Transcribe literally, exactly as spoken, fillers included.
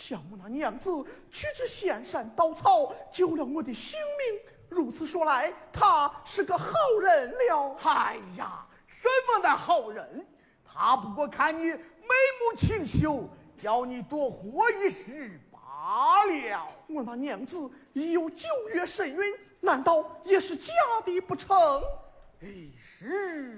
想我那娘子去至仙山稻草，救了我的性命。如此说来，他是个好人了。 哎呀，什么的好人？他不过看你眉目清秀，叫你多活一时罢了。 我那娘子已有九月身孕，难道也是假的不成？ 哎，是